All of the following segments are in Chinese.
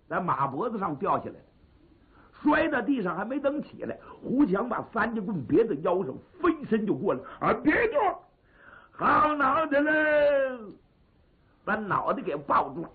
在马脖子上掉下来了，摔在地上还没等起来，胡强把三节棍别在腰上，飞身就过来，别动，好脑袋嘞！把脑袋给抱住，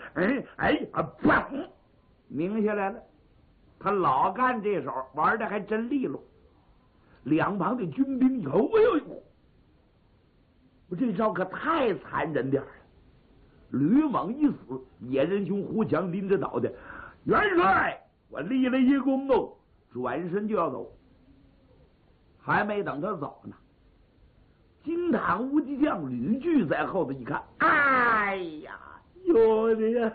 砰，拧下来了。他老干这手，玩的还真利落。两旁的军兵以后，哎呦，我这招可太残忍点了。吕猛一死，野人兄胡强拎着脑袋，元帅，我立了一功哦，转身就要走。还没等他走呢，金堂无极将吕据在后头一看，哎呀，有的呀！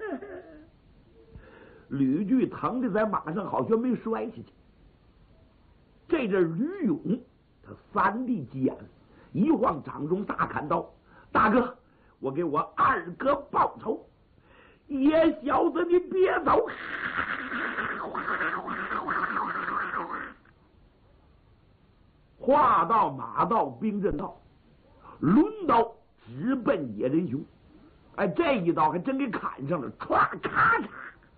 吕据疼的在马上好像没摔下去。这阵吕勇他三弟急眼了，一晃掌中大砍刀：“大哥，我给我二哥报仇！野小子，你别走！”话到马到兵刃到，抡刀直奔野人兄。这一刀还真给砍上了，唰咔嚓，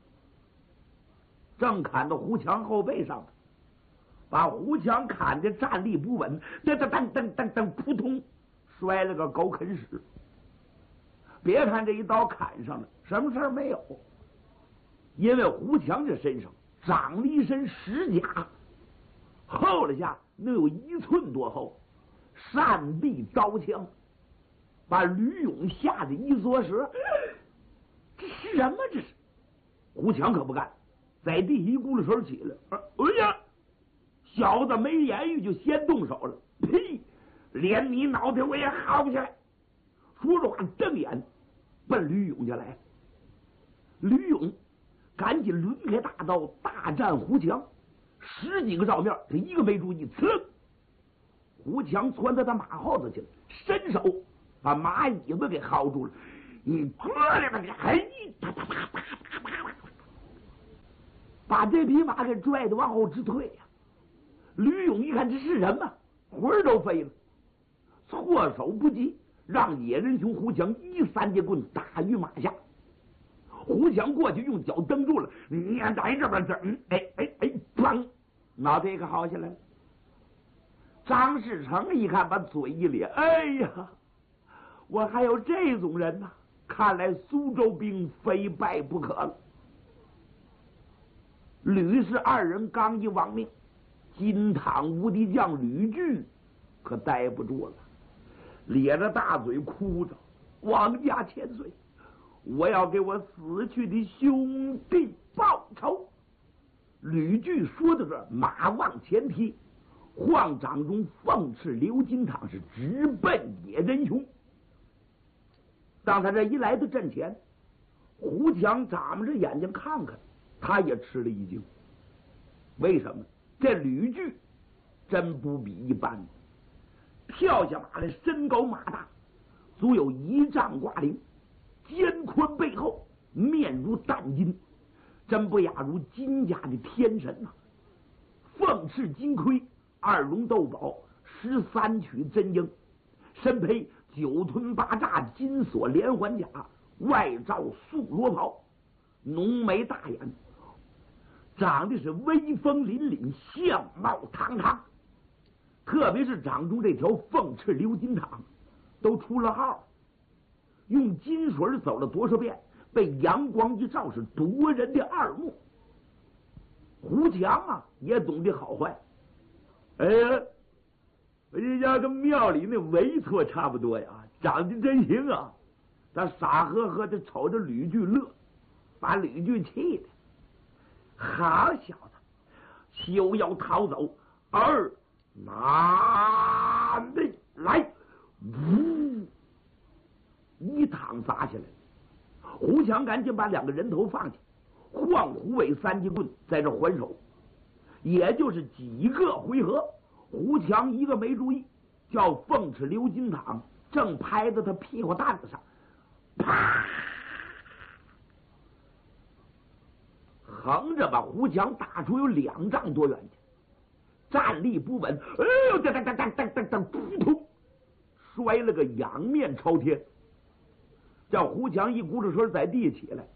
正砍到胡强后背上了，把胡强砍的站立不稳，噔，扑通，摔了个狗啃屎。别看这一刀砍上了，什么事儿没有，因为胡强这身上长了一身石甲，厚了下能有1寸多厚，善臂刀枪，把吕勇吓得一缩舌。这是什么？这是胡强可不干，在地一咕噜手起来，哎呀，小子没言语就先动手了。呸！连你脑袋我也薅不下来。说着话，瞪眼奔吕勇就来。吕勇赶紧抡开大刀，大战胡强。10几个照面，他一个没注意，呲，胡强窜到他马后头去了，伸手把马尾巴给薅住了。你过来吧，把这匹马给拽得往后直退呀！吕勇一看这是什么，魂儿都飞了，措手不及，让野人兄胡强一3节棍打于马下。胡强过去用脚蹬住了，你在这边砰，脑袋可薅下来了。张士诚一看，把嘴一咧，哎呀，我还有这种人呢！看来苏州兵非败不可了。吕氏2人刚一亡命，金堂无敌将吕据可待不住了，咧着大嘴哭着：“王家千岁，我要给我死去的兄弟报仇！”吕据说到这儿，马往前踢，晃掌中凤翅刘金堂是直奔野人兄。当他这一来到阵前，胡强眨着眼睛看看，他也吃了一惊。为什么？这吕据真不比一般，跳下马来，身高马大，足有1丈挂零，肩宽背厚，面如淡金，真不亚如金家的天神呐！凤翅金盔，2龙斗宝，13曲真缨，身披9吞8炸金锁连环甲，外罩素罗袍，浓眉大眼，长得是威风凛凛，相貌堂堂。特别是掌中这条凤翅鎏金堂，都出了号，用金水走了多少遍，被阳光一照，是夺人的二目。胡强啊，也懂得好坏。哎呀，人家跟庙里那韦错差不多呀，长得真行啊！他傻呵呵的瞅着吕据乐，把吕据气的。好小子，休要逃走，而拿内来！呜，一躺砸下来。胡强赶紧把2个人头放下，晃虎尾3节棍在这还手。也就是几个回合，胡强一个没注意，叫凤翅鎏金堂正拍在他屁股蛋子上，啪，横着把胡强打出有2丈多远去，站立不稳，哎呦，噔，扑通，摔了个仰面朝天，叫胡强一鼓着身在地起来，